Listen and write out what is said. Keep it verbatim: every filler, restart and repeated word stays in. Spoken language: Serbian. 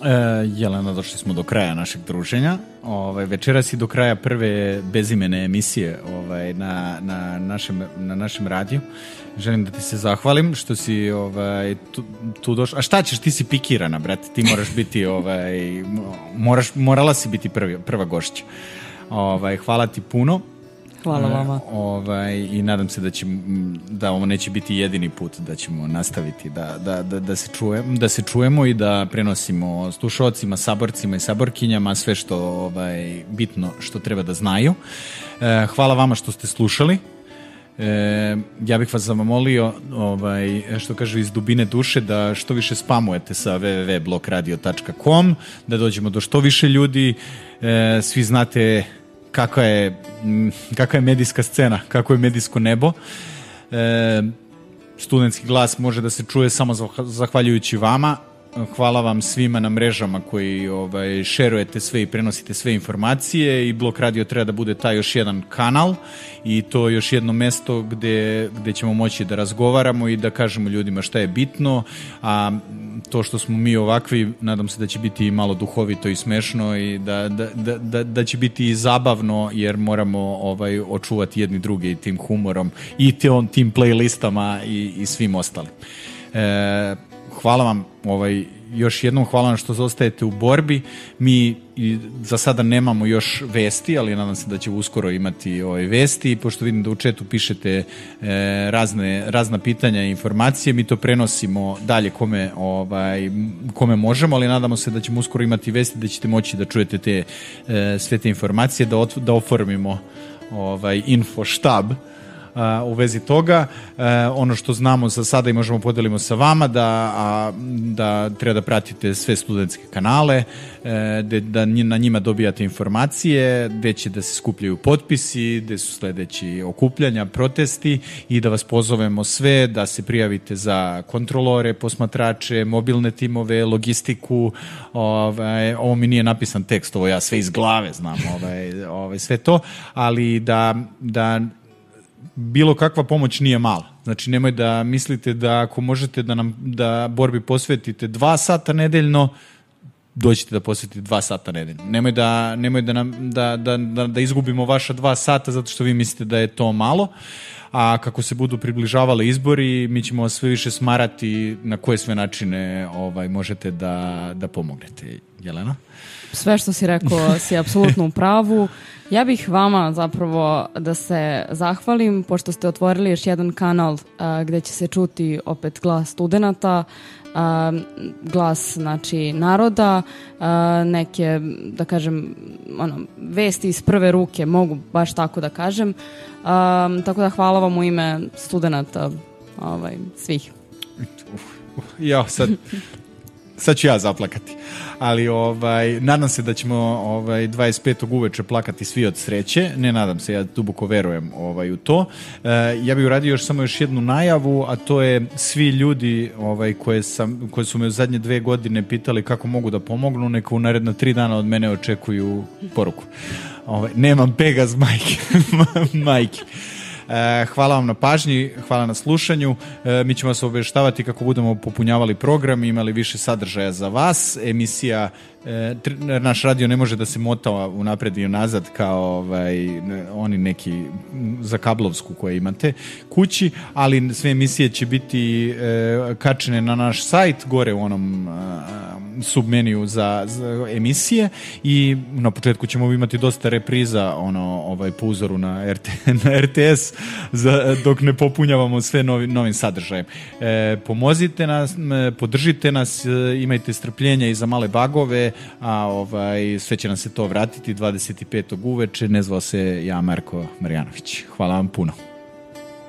Jelena, došli smo do kraja našeg druženja. Ovaj, večeras i do kraja prve bezimene emisije ovaj, na, na, našem, na našem radiju. Želim da ti se zahvalim što si ovaj, tu, tu došla. A šta ćeš, ti si pikirana, brate. Ti moraš biti, ovaj, moraš, morala si biti prvi, prva gošća. Ovaj, hvala ti puno. Hvala vama. Ovaj, i nadam se da, će, da ovo neće biti jedini put da ćemo nastaviti da, da, da, da, se, čujem, da se čujemo i da prenosimo slušalcima, saborcima i saborkinjama sve što ovaj, bitno što treba da znaju. E, hvala vama što ste slušali. E, ja bih vas zamolio ovaj, što kaže iz dubine duše da što više spamujete sa w w w tačka blok radio tačka com, da dođemo do što više ljudi. E, svi znate kakva je, kakva je medijska scena, kako je medijsko nebo. E, studentski glas može da se čuje samo zahvaljujući vama. Hvala vam svima na mrežama koji ovaj, šerujete sve i prenosite sve informacije i Blok Radio treba da bude taj još jedan kanal i to još jedno mesto gde, gde ćemo moći da razgovaramo i da kažemo ljudima šta je bitno, a to što smo mi ovakvi, nadam se da će biti i malo duhovito i smešno i da, da, da, da, da će biti i zabavno jer moramo ovaj, očuvati jedni druge i tim humorom i tim, tim playlistama i, i svim ostalim. E, hvala vam ovaj, još jednom, hvala vam što zostajete u borbi. Mi i za sada nemamo još vesti, ali nadam se da će uskoro imati ovaj, vesti, pošto vidim da u chatu pišete e, razne, razna pitanja i informacije, mi to prenosimo dalje kome, ovaj, kome možemo, ali nadamo se da ćemo uskoro imati vesti, da ćete moći da čujete te, e, sve te informacije, da, ot, da oformimo ovaj, info štab u vezi toga. E, ono što znamo za sada i možemo podelimo sa vama da, a, da treba da pratite sve studentske kanale, e, de, da na njima dobijate informacije, gde će da se skupljaju potpisi, gde su sledeći okupljanja, protesti i da vas pozovemo sve da se prijavite za kontrolore, posmatrače, mobilne timove, logistiku. Ovaj, ovo mi nije napisan tekst, ovo ja sve iz glave znam, ovaj, ovaj, sve to, ali da, da bilo kakva pomoć nije mala. Znači, nemoj da mislite da ako možete da nam da borbi posvetite dva sata nedeljno, dođite da posvetite dva sata nedeljno. Nemoj da, nemoj da, nam, da, da, da, da izgubimo vaša dva sata zato što vi mislite da je to malo. A kako se budu približavali izbori, mi ćemo sve više smarati na koje sve načine ovaj, možete da, da pomognete. Jelena? Sve što si rekao si apsolutno u pravu. Ja bih vama zapravo da se zahvalim pošto ste otvorili još jedan kanal a, gde će se čuti opet glas studenata, a, glas znači naroda, a, neke da kažem ono, vesti iz prve ruke, mogu baš tako da kažem. A, tako da hvala vam u ime studenata ovaj, svih. Ja sad sad ću ja zaplakati. Ali ovaj, nadam se da ćemo ovaj, dvadeset petog uveče plakati svi od sreće. Ne nadam se, ja duboko verujem ovaj, u to. E, ja bih uradio još samo još jednu najavu, a to je svi ljudi ovaj, koje, sam, koje su me u zadnje dve godine pitali kako mogu da pomognu, neka u naredna tri dana od mene očekuju poruku. Ovaj, nemam Pegaz majke. majke. Hvala vam na pažnji, hvala na slušanju. Mi ćemo vas obaveštavati kako budemo popunjavali program i imali više sadržaja za vas. Emisija, naš radio ne može da se mota unapred i unazad kao ovaj, oni neki za kablovsku koje imate kući, ali sve emisije će biti kačene na naš sajt, gore u onom submeniju za, za emisije i na početku ćemo imati dosta repriza ono, ovaj, po uzoru na, R T, na R T S za, dok ne popunjavamo sve novi, novim sadržajem. E, pomozite nas, podržite nas, imajte strpljenja i za male bagove, a ovaj, sve će nam se to vratiti dvadeset petog uveče. Ne zvao se ja Marko Marjanović. Hvala vam puno.